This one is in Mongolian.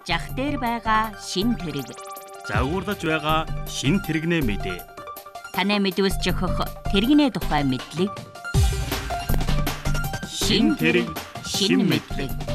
Жах дээр байгаа шин тэрэг. Загварлаж байгаа шин тэрэгнээ мэдээ. Танай мэдвэсч өгөх тэрэгнээ тухай мэдлэг. Шин тэрэг, шин мэдлэг.